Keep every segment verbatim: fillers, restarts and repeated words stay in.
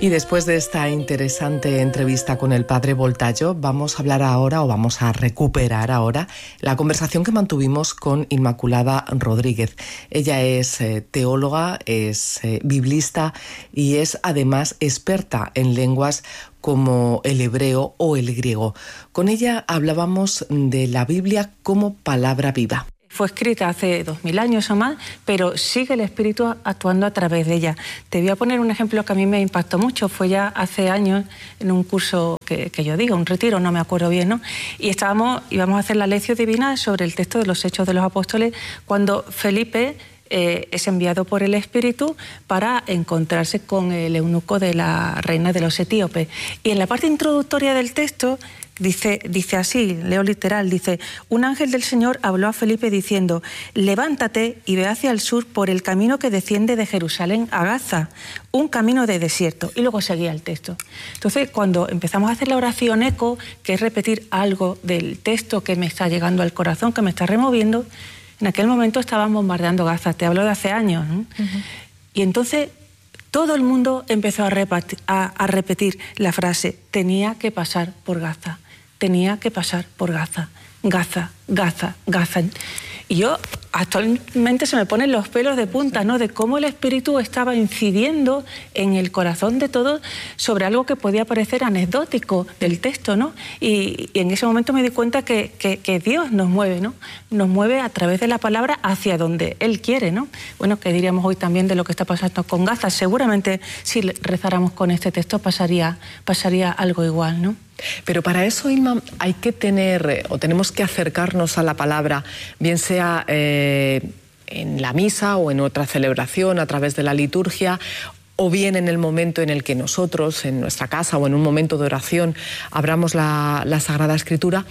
Y después de esta interesante entrevista con el padre Voltaggio, vamos a hablar ahora, o vamos a recuperar ahora, la conversación que mantuvimos con Inmaculada Rodríguez. Ella es eh, teóloga, es eh, biblista y es además experta en lenguas como el hebreo o el griego. Con ella hablábamos de la Biblia como palabra viva. Fue escrita hace dos mil años o más, pero sigue el Espíritu actuando a través de ella. Te voy a poner un ejemplo que a mí me impactó mucho. Fue ya hace años en un curso que, que yo digo, un retiro, no me acuerdo bien, ¿no? Y estábamos, íbamos a hacer la lección divina sobre el texto de los Hechos de los Apóstoles, cuando Felipe eh, es enviado por el Espíritu para encontrarse con el eunuco de la reina de los etíopes. Y en la parte introductoria del texto Dice, dice así, leo literal, dice: un ángel del Señor habló a Felipe diciendo: levántate y ve hacia el sur por el camino que desciende de Jerusalén a Gaza, un camino de desierto. Y luego seguía el texto. Entonces, cuando empezamos a hacer la oración eco, que es repetir algo del texto que me está llegando al corazón, que me está removiendo, en aquel momento estaban bombardeando Gaza, te hablo de hace años, ¿no? Uh-huh. Y entonces todo el mundo empezó a repetir, a, a repetir la frase: tenía que pasar por Gaza. Tenía que pasar por Gaza, Gaza, Gaza, Gaza. Y yo actualmente se me ponen los pelos de punta, ¿no? De cómo el Espíritu estaba incidiendo en el corazón de todos sobre algo que podía parecer anecdótico del texto, ¿no? Y, y en ese momento me di cuenta que, que, que Dios nos mueve, ¿no? Nos mueve a través de la palabra hacia donde Él quiere, ¿no? Bueno, ¿qué diríamos hoy también de lo que está pasando con Gaza? Seguramente si rezáramos con este texto pasaría, pasaría algo igual, ¿no? Pero para eso, Inma, hay que tener, o tenemos que acercarnos a la palabra, bien sea eh, en la misa o en otra celebración, a través de la liturgia, o bien en el momento en el que nosotros, en nuestra casa o en un momento de oración, abramos la, la Sagrada Escritura,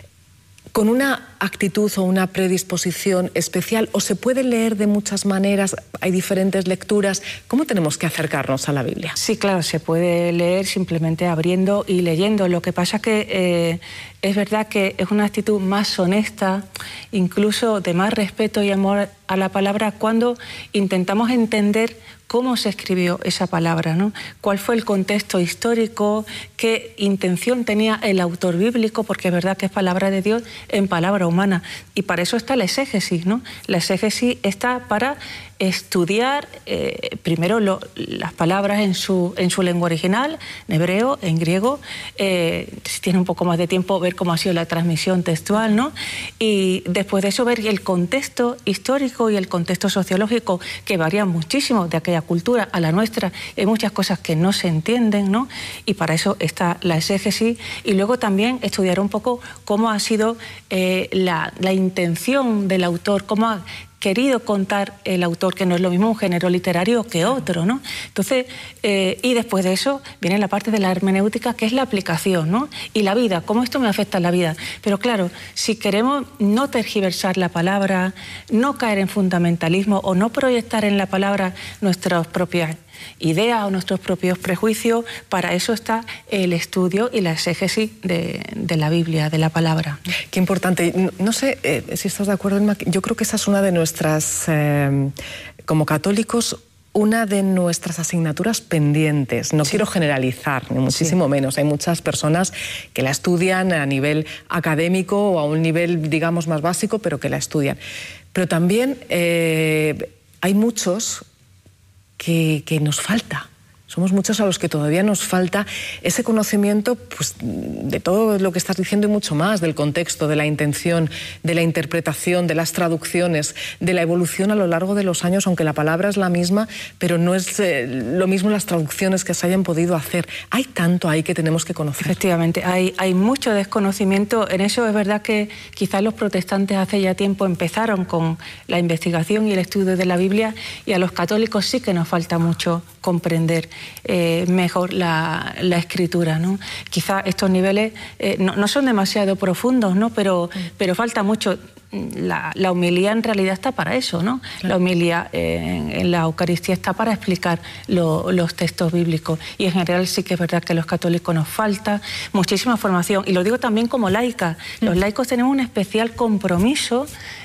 con una actitud o una predisposición especial, o se puede leer de muchas maneras, hay diferentes lecturas. ¿Cómo tenemos que acercarnos a la Biblia? Sí, claro, se puede leer simplemente abriendo y leyendo. Lo que pasa que eh, es verdad que es una actitud más honesta, incluso de más respeto y amor a la palabra, cuando intentamos entender cómo se escribió esa palabra, ¿no? Cuál fue el contexto histórico, qué intención tenía el autor bíblico, porque es verdad que es palabra de Dios en palabra humana. Y para eso está la exégesis, ¿no? La exégesis está para estudiar eh, primero lo, las palabras en su, en su lengua original, en hebreo, en griego, eh, si tiene un poco más de tiempo, ver cómo ha sido la transmisión textual, ¿no? Y después de eso ver el contexto histórico y el contexto sociológico, que varían muchísimo de aquella cultura a la nuestra. Hay muchas cosas que no se entienden, ¿no? Y para eso está la exégesis. Y luego también estudiar un poco cómo ha sido eh, la, la intención del autor, cómo ha querido contar el autor, que no es lo mismo un género literario que otro, ¿no? Entonces, eh, y después de eso viene la parte de la hermenéutica, que es la aplicación, ¿no? Y la vida, cómo esto me afecta a la vida. Pero claro, si queremos no tergiversar la palabra, no caer en fundamentalismo o no proyectar en la palabra nuestras propias ideas o nuestros propios prejuicios, para eso está el estudio y la exégesis de, de la Biblia, de la palabra. Qué importante. No, no sé eh, si estás de acuerdo, Inma, yo creo que esa es una de nuestras, eh, como católicos, una de nuestras asignaturas pendientes. No sí. quiero generalizar, ni muchísimo sí. menos. Hay muchas personas que la estudian a nivel académico o a un nivel, digamos, más básico, pero que la estudian. Pero también eh, hay muchos Que, que nos falta. Somos muchos a los que todavía nos falta ese conocimiento, pues, de todo lo que estás diciendo y mucho más, del contexto, de la intención, de la interpretación, de las traducciones, de la evolución a lo largo de los años, aunque la palabra es la misma, pero no es eh, lo mismo las traducciones que se hayan podido hacer. Hay tanto ahí que tenemos que conocer. Efectivamente, hay, hay mucho desconocimiento. En eso es verdad que quizás los protestantes hace ya tiempo empezaron con la investigación y el estudio de la Biblia, y a los católicos sí que nos falta mucho comprender Eh, mejor la, la escritura, ¿no? Quizá estos niveles eh, no, no son demasiado profundos, ¿no? Pero, mm. pero falta mucho. La, la homilía en realidad está para eso, ¿no? Claro. La homilía eh, en, en la Eucaristía está para explicar lo, los textos bíblicos, y en general sí que es verdad que a los católicos nos falta muchísima formación, y lo digo también como laica. Mm. Los laicos tenemos un especial compromiso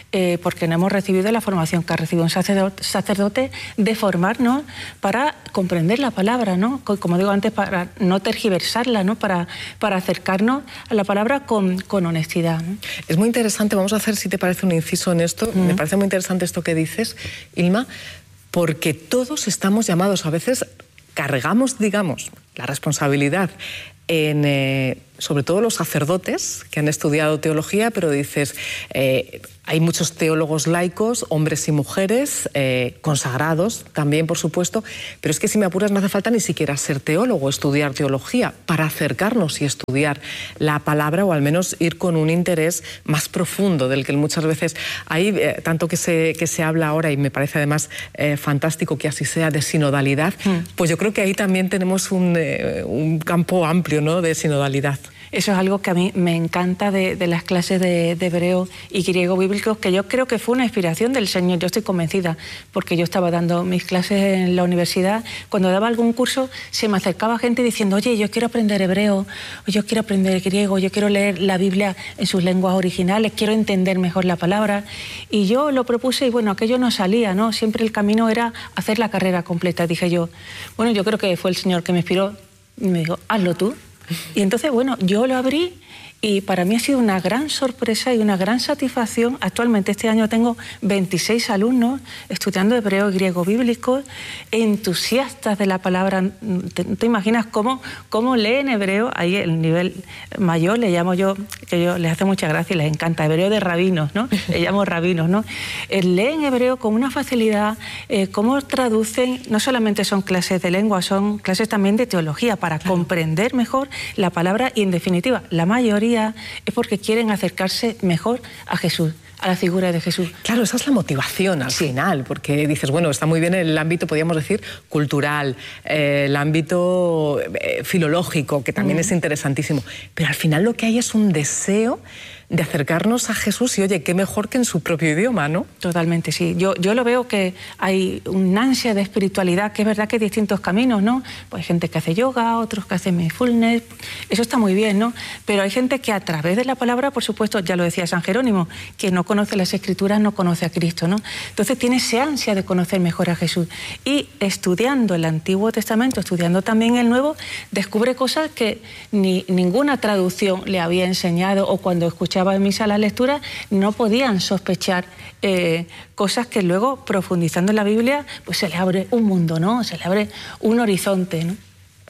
eh, porque no hemos recibido la formación que ha recibido un sacerdote, sacerdote de formarnos para comprender la palabra, ¿no? Como digo antes, para no tergiversarla, ¿no? Para, para acercarnos a la palabra con, con honestidad, ¿no? Es muy interesante, vamos a hacer, si te parece, un inciso en esto. Mm. Me parece muy interesante esto que dices, Ilma, porque todos estamos llamados, a veces cargamos, digamos, la responsabilidad en, eh, sobre todo los sacerdotes que han estudiado teología, pero dices, eh, hay muchos teólogos laicos, hombres y mujeres, eh, consagrados también, por supuesto, pero es que si me apuras no hace falta ni siquiera ser teólogo, estudiar teología, para acercarnos y estudiar la palabra, o al menos ir con un interés más profundo del que muchas veces hay, eh, tanto que se, que se habla ahora, y me parece además eh, fantástico que así sea, de sinodalidad, mm. pues yo creo que ahí también tenemos un, eh, un campo amplio, ¿no?, de sinodalidad. Eso es algo que a mí me encanta de, de las clases de, de hebreo y griego bíblico, que yo creo que fue una inspiración del Señor, yo estoy convencida, porque yo estaba dando mis clases en la universidad, cuando daba algún curso se me acercaba gente diciendo, oye, yo quiero aprender hebreo, o yo quiero aprender griego, yo quiero leer la Biblia en sus lenguas originales, quiero entender mejor la palabra, y yo lo propuse y bueno, aquello no salía, ¿no? Siempre el camino era hacer la carrera completa. Dije yo, bueno, yo creo que fue el Señor que me inspiró y me dijo, hazlo tú. Y entonces, bueno, yo lo abrí y para mí ha sido una gran sorpresa y una gran satisfacción. Actualmente este año tengo veintiséis alumnos estudiando hebreo y griego bíblico, entusiastas de la palabra. ¿Te, te imaginas cómo, cómo leen hebreo? Ahí el nivel mayor le llamo yo, que yo les hace mucha gracia y les encanta, hebreo de rabinos, ¿no? Le llamo rabinos, ¿no? Eh, leen hebreo con una facilidad, eh, cómo traducen, no solamente son clases de lengua, son clases también de teología para claro. comprender mejor la palabra y en definitiva, la mayoría es porque quieren acercarse mejor a Jesús, a la figura de Jesús. Claro, esa es la motivación al sí. final, porque dices, bueno, está muy bien el ámbito, podríamos decir, cultural, eh, el ámbito eh, filológico, que también mm. es interesantísimo, pero al final lo que hay es un deseo de acercarnos a Jesús y, oye, qué mejor que en su propio idioma, ¿no? Totalmente, sí. Yo, yo lo veo que hay una ansia de espiritualidad, que es verdad que hay distintos caminos, ¿no? Pues hay gente que hace yoga, otros que hacen mindfulness, eso está muy bien, ¿no? Pero hay gente que a través de la palabra, por supuesto, ya lo decía San Jerónimo, que no conoce las Escrituras, no conoce a Cristo, ¿no? Entonces tiene esa ansia de conocer mejor a Jesús. Y estudiando el Antiguo Testamento, estudiando también el Nuevo, descubre cosas que ni ninguna traducción le había enseñado, o cuando escuchaba en misa las lecturas, no podían sospechar eh, cosas que luego, profundizando en la Biblia, pues se le abre un mundo, ¿no? Se le abre un horizonte, ¿no?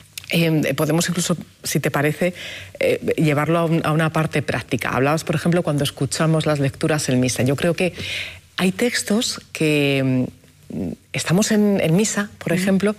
Eh, podemos incluso, si te parece, eh, llevarlo a, un, a una parte práctica. Hablabas, por ejemplo, cuando escuchamos las lecturas en misa. Yo creo que hay textos que mm, estamos en, en misa, por ejemplo,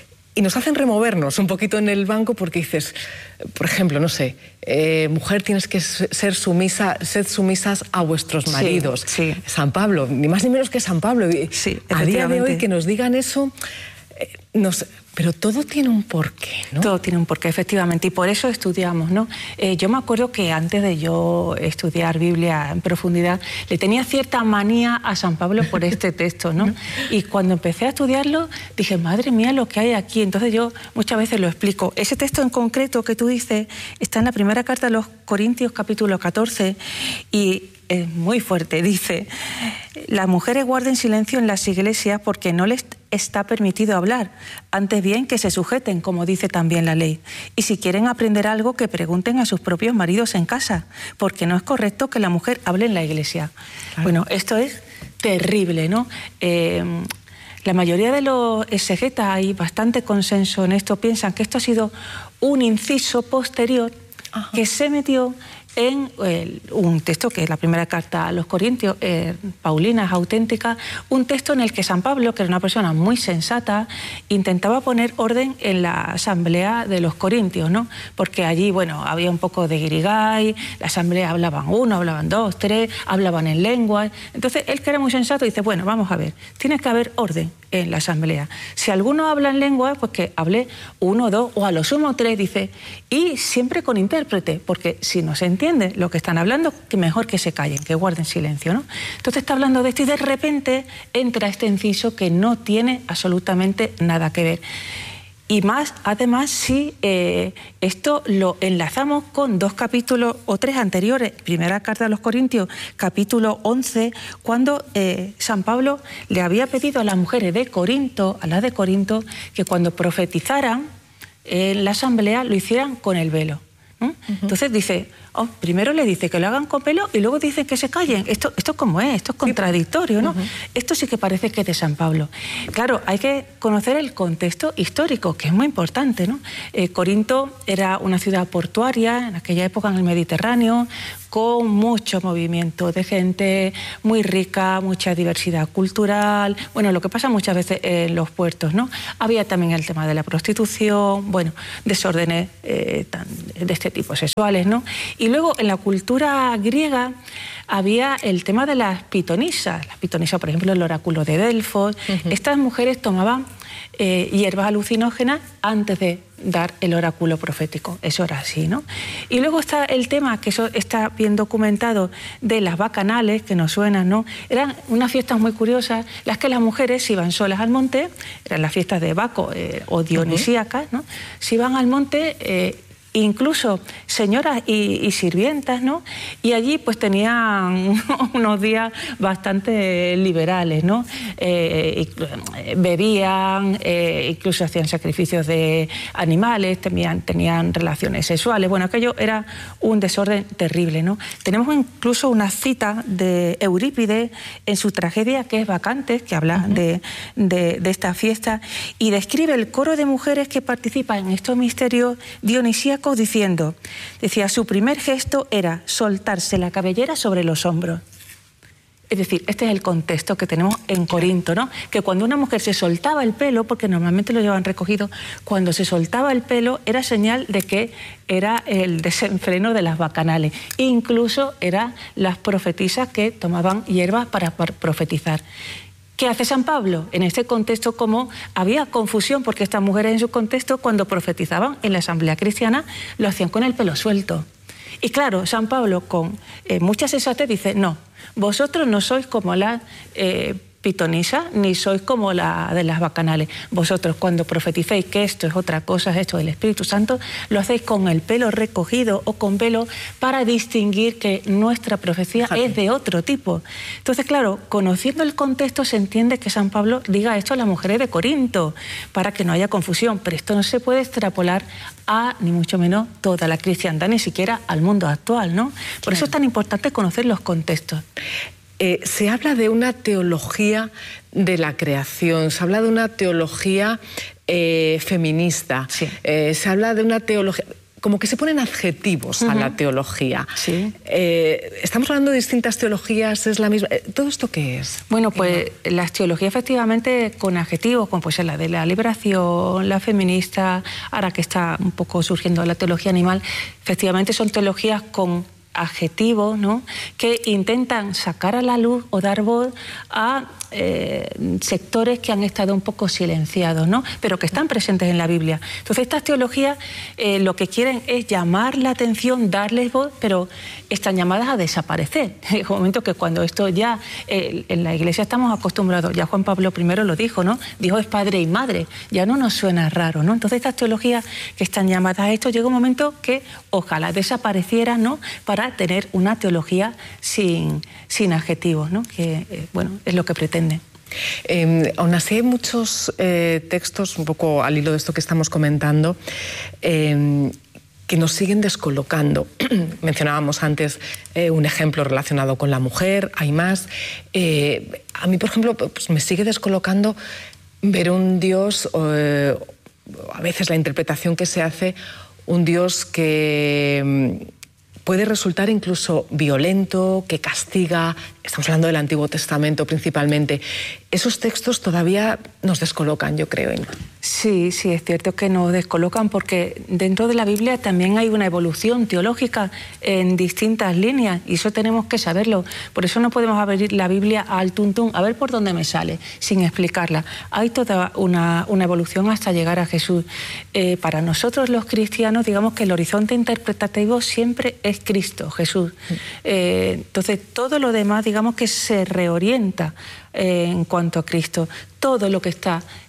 y nos hacen removernos un poquito en el banco porque dices, por ejemplo, no sé, eh, mujer, tienes que ser sumisa, sed sumisas a vuestros maridos. Sí, sí. San Pablo, ni más ni menos que San Pablo. Sí, a día de hoy que nos digan eso, eh, nos... Pero todo tiene un porqué, ¿no? Todo tiene un porqué, efectivamente, y por eso estudiamos, ¿no? Eh, yo me acuerdo que antes de yo estudiar Biblia en profundidad, le tenía cierta manía a San Pablo por este texto, ¿no? Y cuando empecé a estudiarlo, dije, madre mía, lo que hay aquí. Entonces yo muchas veces lo explico. Ese texto en concreto que tú dices está en la primera carta de los Corintios, capítulo catorce, y es muy fuerte. Dice, las mujeres guarden silencio en las iglesias porque no les está permitido hablar, antes bien que se sujeten, como dice también la ley. Y si quieren aprender algo, que pregunten a sus propios maridos en casa, porque no es correcto que la mujer hable en la iglesia. Claro. Bueno, esto es terrible, ¿no? Eh, la mayoría de los exegetas, hay bastante consenso en esto, piensan que esto ha sido un inciso posterior Ajá. que se metió en eh, un texto que es la primera carta a los Corintios, eh, Paulina, es auténtica, un texto en el que San Pablo, que era una persona muy sensata, intentaba poner orden en la asamblea de los Corintios, ¿no? Porque allí, bueno, había un poco de guirigay, la asamblea hablaban uno, hablaban dos, tres, hablaban en lenguas. Entonces, él, que era muy sensato, dice, bueno, vamos a ver, tiene que haber orden en la asamblea. Si alguno habla en lengua, pues que hable uno, dos o a lo sumo tres, dice, y siempre con intérprete, porque si no se entiende lo que están hablando, que mejor que se callen, que guarden silencio, ¿no? Entonces está hablando de esto y de repente entra este inciso que no tiene absolutamente nada que ver. Y más, además, si eh, esto lo enlazamos con dos capítulos o tres anteriores, primera carta a los Corintios, capítulo once, cuando eh, San Pablo le había pedido a las mujeres de Corinto, a las de Corinto, que cuando profetizaran en la asamblea lo hicieran con el velo. ¿Mm? Uh-huh. Entonces dice, oh, primero le dice que lo hagan con pelo y luego dice que se callen. Esto, esto ¿cómo es? Esto es contradictorio, ¿no? Uh-huh. Esto sí que parece que es de San Pablo. Claro, hay que conocer el contexto histórico, que es muy importante, ¿no? Eh, Corinto era una ciudad portuaria en aquella época en el Mediterráneo, con mucho movimiento de gente, muy rica, mucha diversidad cultural, bueno, lo que pasa muchas veces en los puertos, ¿no? Había también el tema de la prostitución, bueno, desórdenes eh, tan, de este tipo, sexuales, ¿no? Y luego en la cultura griega había el tema de las pitonisas, las pitonisas, por ejemplo, el oráculo de Delfos. Uh-huh. Estas mujeres tomaban eh, hierbas alucinógenas antes de dar el oráculo profético, eso era así, ¿no? Y luego está el tema, que eso está bien documentado, de las bacanales, que nos suenan, ¿no? Eran unas fiestas muy curiosas, las que las mujeres se iban solas al monte, eran las fiestas de Baco eh, o dionisíacas, ¿no? Se iban al monte, eh, incluso señoras y, y sirvientas, ¿no? Y allí pues tenían unos días bastante liberales, ¿no? Eh, bebían, eh, incluso hacían sacrificios de animales, tenían, tenían relaciones sexuales. Bueno, aquello era un desorden terrible, ¿no? Tenemos incluso una cita de Eurípides en su tragedia, que es Bacantes, que habla uh-huh. de, de, de esta fiesta, y describe el coro de mujeres que participan en estos misterios dionisíacos diciendo, decía, su primer gesto era soltarse la cabellera sobre los hombros. Es decir, este es el contexto que tenemos en Corinto, ¿no? Que cuando una mujer se soltaba el pelo, porque normalmente lo llevaban recogido, cuando se soltaba el pelo era señal de que era el desenfreno de las bacanales. Incluso eran las profetisas que tomaban hierbas para profetizar. ¿Qué hace San Pablo? En este contexto, como había confusión, porque estas mujeres en su contexto, cuando profetizaban en la asamblea cristiana, lo hacían con el pelo suelto. Y claro, San Pablo, con eh, mucha sensatez, dice, no, vosotros no sois como la eh, pitonisa, ni sois como la de las bacanales. Vosotros, cuando profeticéis que esto es otra cosa, es esto del Espíritu Santo, lo hacéis con el pelo recogido o con velo para distinguir que nuestra profecía Fíjate. es de otro tipo. Entonces, claro, conociendo el contexto se entiende que San Pablo diga esto a las mujeres de Corinto, para que no haya confusión, pero esto no se puede extrapolar a, ni mucho menos, toda la cristiandad, ni siquiera al mundo actual, ¿no? Por claro. eso es tan importante conocer los contextos. Eh, se habla de una teología de la creación, se habla de una teología eh, feminista, sí. eh, se habla de una teología... como que se ponen adjetivos uh-huh. a la teología. Sí. Eh, estamos hablando de distintas teologías, ¿es la misma? ¿Todo esto qué es? Bueno, pues ¿no? las teologías efectivamente con adjetivos, como pues la de la liberación, la feminista, ahora que está un poco surgiendo la teología animal, efectivamente son teologías con adjetivos, ¿no? Que intentan sacar a la luz o dar voz a eh, sectores que han estado un poco silenciados, ¿no? Pero que están presentes en la Biblia. Entonces estas teologías eh, lo que quieren es llamar la atención, darles voz, pero están llamadas a desaparecer. En un momento que cuando esto ya eh, en la Iglesia estamos acostumbrados, ya Juan Pablo primero lo dijo, ¿no? Dijo es padre y madre, ya no nos suena raro, ¿no? Entonces estas teologías que están llamadas a esto, llega un momento que ojalá desaparecieran, ¿no? Para tener una teología sin, sin adjetivos, ¿no? Que, eh, bueno, es lo que pretende. Eh, aún así hay muchos eh, textos, un poco al hilo de esto que estamos comentando, eh, que nos siguen descolocando. Mencionábamos antes eh, un ejemplo relacionado con la mujer, hay más. Eh, a mí, por ejemplo, pues me sigue descolocando ver un Dios, eh, a veces la interpretación que se hace, un Dios que puede resultar incluso violento, que castiga. Estamos hablando del Antiguo Testamento principalmente. Esos textos todavía nos descolocan, yo creo, Inma. Sí, sí, es cierto que nos descolocan porque dentro de la Biblia también hay una evolución teológica en distintas líneas y eso tenemos que saberlo. Por eso no podemos abrir la Biblia al tuntún, a ver por dónde me sale, sin explicarla. Hay toda una, una evolución hasta llegar a Jesús. Eh, para nosotros los cristianos, digamos que el horizonte interpretativo siempre es Cristo, Jesús. Eh, entonces, todo lo demás, digamos que se reorienta eh, en cuanto a Cristo. Todo lo que está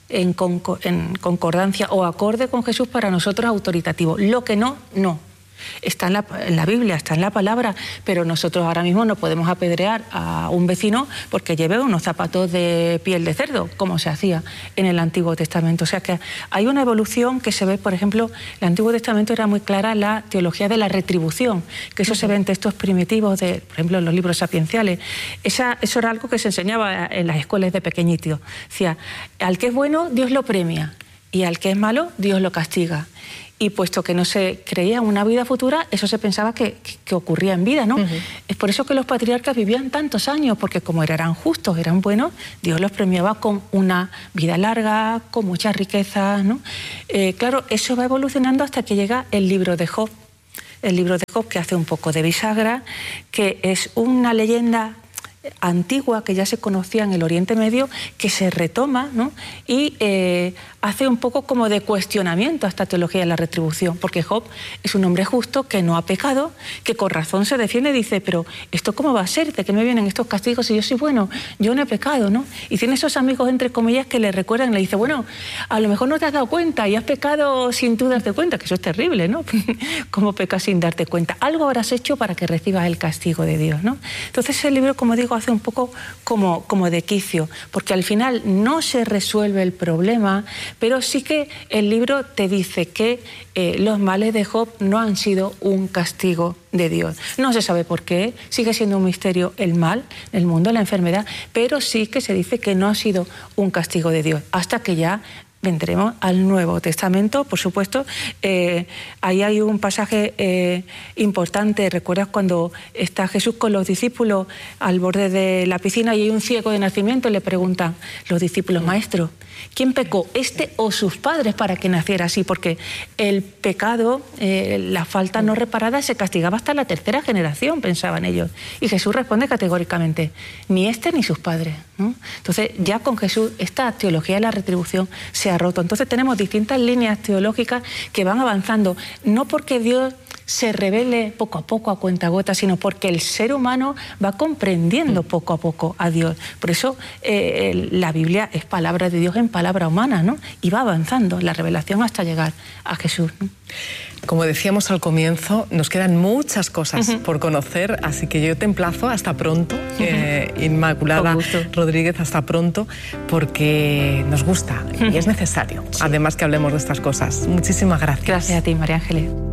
en, concor en concordancia o acorde con Jesús, para nosotros autoritativo. Lo que no, no. Está en la, en la Biblia, está en la palabra, pero nosotros ahora mismo no podemos apedrear a un vecino porque lleve unos zapatos de piel de cerdo, como se hacía en el Antiguo Testamento. O sea que hay una evolución que se ve, por ejemplo, el Antiguo Testamento era muy clara la teología de la retribución, que eso se ve en textos primitivos, de, por ejemplo, en los libros sapienciales. Esa, eso era algo que se enseñaba en las escuelas de pequeñitos. Decía, al que es bueno, Dios lo premia, y al que es malo, Dios lo castiga. Y puesto que no se creía en una vida futura, eso se pensaba que, que, que ocurría en vida, ¿no? Uh-huh. Es por eso que los patriarcas vivían tantos años, porque como eran justos, eran buenos, Dios los premiaba con una vida larga, con muchas riquezas, ¿no? Eh, claro, eso va evolucionando hasta que llega el libro de Job. El libro de Job, que hace un poco de bisagra, que es una leyenda antigua que ya se conocía en el Oriente Medio, que se retoma, ¿no? Y eh, hace un poco como de cuestionamiento a esta teología de la retribución, porque Job es un hombre justo que no ha pecado, que con razón se defiende y dice, pero ¿esto cómo va a ser? ¿De qué me vienen estos castigos si yo soy bueno? Yo no he pecado, ¿no? Y tiene esos amigos, entre comillas, que le recuerdan y le dice, bueno, a lo mejor no te has dado cuenta y has pecado sin tú darte cuenta, que eso es terrible, ¿no? ¿Cómo pecas sin darte cuenta? Algo habrás hecho para que recibas el castigo de Dios, ¿no? Entonces el libro, como digo, hace un poco como, como de quicio, porque al final no se resuelve el problema, pero sí que el libro te dice que eh, los males de Job no han sido un castigo de Dios. No se sabe por qué, sigue siendo un misterio el mal, el mundo, la enfermedad, pero sí que se dice que no ha sido un castigo de Dios, hasta que ya vendremos al Nuevo Testamento, por supuesto. Eh, ahí hay un pasaje eh, importante. ¿Recuerdas cuando está Jesús con los discípulos al borde de la piscina y hay un ciego de nacimiento y le preguntan los discípulos, maestro, ¿quién pecó, este o sus padres, para que naciera así? Porque el pecado, eh, la falta no reparada, se castigaba hasta la tercera generación, pensaban ellos. Y Jesús responde categóricamente, ni este ni sus padres, ¿no? Entonces, ya con Jesús, esta teología de la retribución se ha roto. Entonces, tenemos distintas líneas teológicas que van avanzando, no porque Dios se revele poco a poco, a cuentagotas, sino porque el ser humano va comprendiendo poco a poco a Dios. Por eso eh, la Biblia es palabra de Dios en palabra humana, ¿no? Y va avanzando la revelación hasta llegar a Jesús, ¿no? Como decíamos al comienzo, nos quedan muchas cosas uh-huh. por conocer, así que yo te emplazo hasta pronto, uh-huh. eh, Inmaculada Rodríguez, hasta pronto, porque nos gusta uh-huh. y es necesario, sí. además, que hablemos de estas cosas. Muchísimas gracias. Gracias a ti, María Ángeles.